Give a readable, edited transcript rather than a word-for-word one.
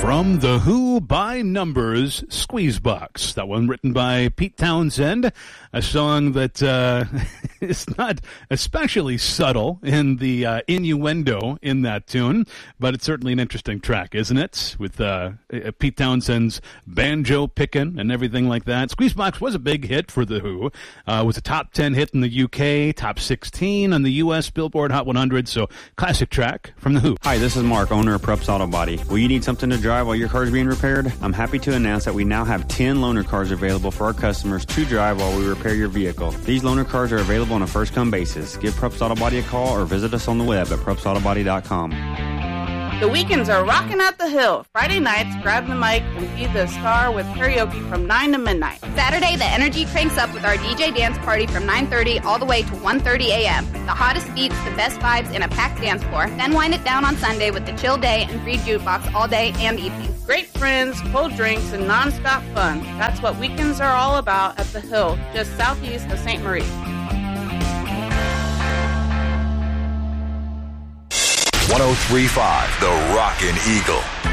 From The Who by Numbers, Squeezebox. That one written by Pete Townsend. A song that is not especially subtle in the innuendo in that tune, but it's certainly an interesting track, isn't it? With Pete Townsend's banjo picking and everything like that. Squeezebox was a big hit for The Who. It was a top 10 hit in the UK, top 16 on the US Billboard Hot 100, so classic track from The Who. Hi, this is Mark, owner of Preps Auto Body. Will you need something to drive while your car is being repaired? I'm happy to announce that we now have 10 loaner cars available for our customers to drive while we repair your vehicle. These loaner cars are available on a first-come basis. Give Preps Auto Body a call or visit us on the web at prepsautobody.com. The weekends are rocking at the Hill. Friday nights, grab the mic and be the star with karaoke from 9 to midnight. Saturday, the energy cranks up with our DJ dance party from 9:30 all the way to 1:30 a.m. The hottest beats, the best vibes, and a packed dance floor. Then wind it down on Sunday with the chill day and free jukebox all day and evening. Great friends, cold drinks, and non-stop fun. That's what weekends are all about at the Hill, just southeast of St. Marie. 103.5 The Rockin' Eagle.